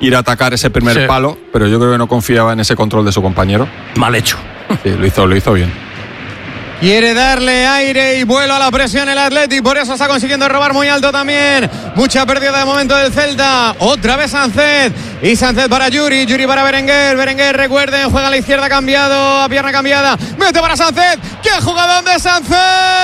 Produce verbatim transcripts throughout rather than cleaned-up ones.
ir a atacar ese primer sí. palo, pero yo creo que no confiaba en ese control de su compañero. Mal hecho. Sí, lo hizo, lo hizo bien. Quiere darle aire y vuelo a la presión el Athletic, por eso está consiguiendo robar muy alto también. Mucha pérdida de momento del Celta. Otra vez Sánchez. Y Sánchez para Yuri, Yuri para Berenguer. Berenguer, recuerden, juega a la izquierda cambiado, a pierna cambiada. Mete para Sánchez. ¡Qué jugadón de Sánchez!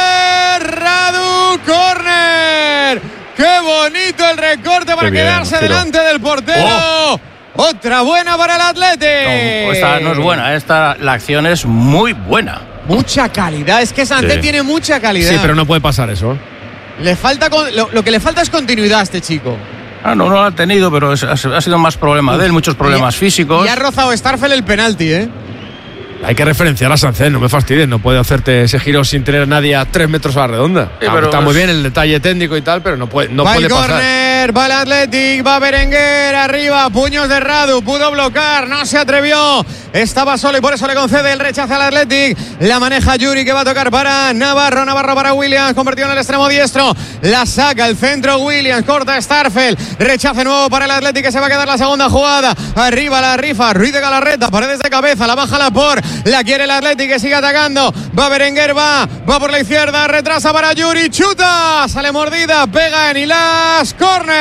Radu, córner. ¡Qué bonito el recorte para bien, quedarse tiro. delante del portero! Oh. Otra buena para el Athletic. No, esta no es buena, esta, la acción es muy buena. Mucha calidad, es que Sánchez sí. tiene mucha calidad. Sí, pero no puede pasar eso. Le falta lo, lo que le falta es continuidad a este chico. Ah, no, no lo ha tenido, pero es, ha sido más problema de él, muchos problemas y, físicos. Y ha rozado Starfel el penalti, ¿eh? Hay que referenciar a Sánchez, no me fastidies, no puede hacerte ese giro sin tener a nadie a tres metros a la redonda. Sí, pero está es... muy bien el detalle técnico y tal, pero no puede, no va puede el pasar. Corner, va el Athletic, va Berenguer arriba, puños de Radu, pudo bloquear, no se atrevió, estaba solo y por eso le concede el rechazo al Athletic. La maneja Yuri, que va a tocar para Navarro, Navarro para Williams, convertido en el extremo diestro, la saca el centro Williams, corta Starfel, rechace nuevo para el Athletic, que se va a quedar la segunda jugada. Arriba la rifa, Ruiz de Galarreta, paredes de cabeza, la baja la por. La quiere el Athletic, que sigue atacando. Va Berenguer, va, va por la izquierda, retrasa para Yuri, chuta, sale mordida, pega en Ilas,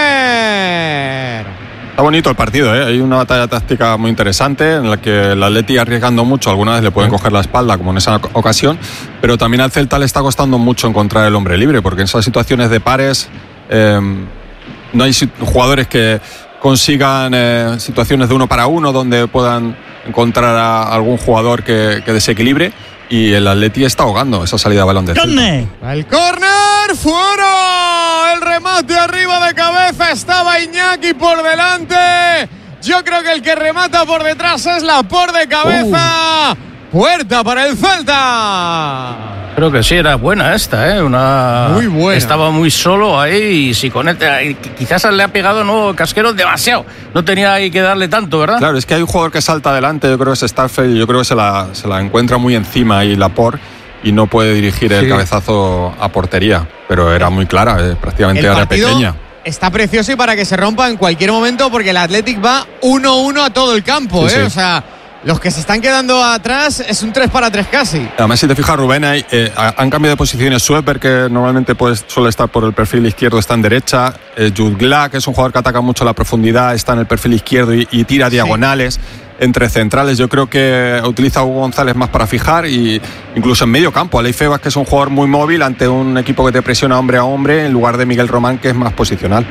córner. Está bonito el partido, ¿eh? Hay una batalla táctica muy interesante en la que el Athletic, arriesgando mucho, algunas veces le pueden coger la espalda, como en esa ocasión, pero también al Celta le está costando mucho encontrar el hombre libre, porque en esas situaciones de pares eh, no hay jugadores que consigan eh, situaciones de uno para uno donde puedan encontrar a algún jugador que, que desequilibre, y el Atleti está ahogando esa salida de balón de Celta. El córner, fuera, el remate arriba de cabeza, estaba Iñaki por delante. Yo creo que el que remata por detrás es la por de cabeza. Uh. Puerta para el Celta. Creo que sí, era buena esta, ¿eh? Una... Muy buena. Estaba muy solo ahí y si con este, quizás le ha pegado no Casquero demasiado. No tenía ahí que darle tanto, ¿verdad? Claro, es que hay un jugador que salta adelante, yo creo que es Starfel, yo creo que se la, se la encuentra muy encima y Laporte, y no puede dirigir el sí. cabezazo a portería, pero era muy clara, eh, prácticamente era pequeña. Está precioso y para que se rompa en cualquier momento, porque el Athletic va uno uno a todo el campo, sí, ¿eh? Sí. O sea, los que se están quedando atrás es un tres para tres casi. Además, si te fijas, Rubén, hay, eh, han cambiado de posiciones. Sueper, que normalmente pues, suele estar por el perfil izquierdo, está en derecha. Eh, Jutgla, que es un jugador que ataca mucho la profundidad, está en el perfil izquierdo y, y tira diagonales. Sí. Entre centrales, yo creo que utiliza a Hugo González más para fijar, y incluso en medio campo. Aleix Febas, que es un jugador muy móvil ante un equipo que te presiona hombre a hombre, en lugar de Miguel Román, que es más posicional.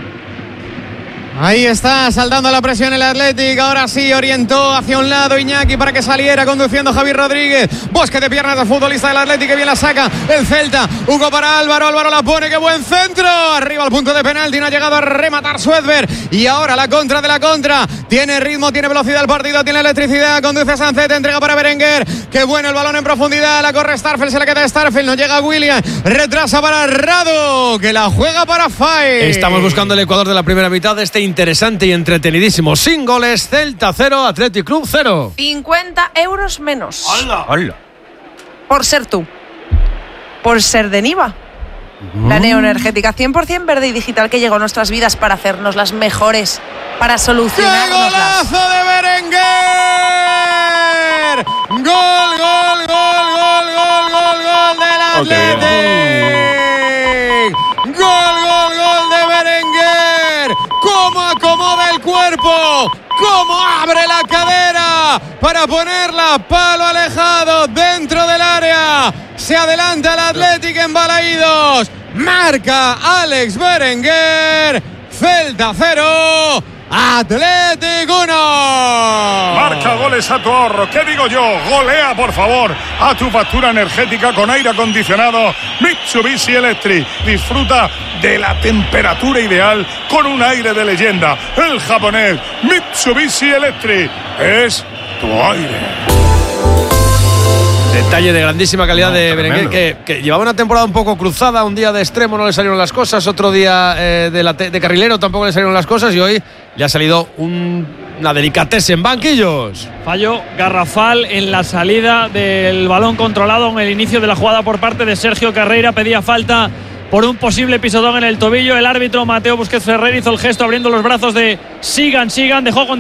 Ahí está, saltando la presión el Athletic. Ahora sí, orientó hacia un lado Iñaki para que saliera, conduciendo Javi Rodríguez. Bosque de piernas del futbolista del Athletic, que bien la saca el Celta. Hugo para Álvaro, Álvaro la pone, qué buen centro. Arriba al punto de penalti, no ha llegado a rematar Suedberg. Y ahora la contra de la contra. Tiene ritmo, tiene velocidad el partido, tiene electricidad. Conduce Sánchez, entrega para Berenguer. Qué bueno el balón en profundidad, la corre Starfel, se la queda Starfel, no llega William. Retrasa para Rado, que la juega para Fay. Estamos buscando el Ecuador de la primera mitad de este interesante y entretenidísimo. Sin goles, Celta cero, Athletic Club cero. cincuenta euros menos. ¡Hala! ¡Hala! Por ser tú. Por ser de Niva. Mm. La neoenergética cien por ciento verde y digital que llegó a nuestras vidas para hacernos las mejores, para solucionarnoslas. ¡Qué golazo de Berenguer! ¡Gol, gol, gol, gol, gol, gol, gol del Athletic! Okay. ¡Gol, gol, gol de Berenguer! ¡Cómo acomoda el cuerpo! ¡Cómo abre la cadera para ponerla palo alejado dentro del área! Se adelanta el Athletic en Balaídos. Marca Alex Berenguer. Celta cero, Athletic uno. Marca goles a tu ahorro. ¿Qué digo yo? Golea, por favor, a tu factura energética con aire acondicionado Mitsubishi Electric. Disfruta de la temperatura ideal con un aire de leyenda. El japonés Mitsubishi Electric es tu aire. Detalle de grandísima calidad no, de Berenguer, que, que llevaba una temporada un poco cruzada. Un día de extremo no le salieron las cosas, otro día eh, de, la te- de carrilero tampoco le salieron las cosas, y hoy le ha salido un, una delicatez en banquillos. Fallo garrafal en la salida del balón controlado en el inicio de la jugada por parte de Sergio Carreira. Pedía falta por un posible pisotón en el tobillo. El árbitro Mateo Busquets Ferrer hizo el gesto abriendo los brazos de sigan, sigan, dejó con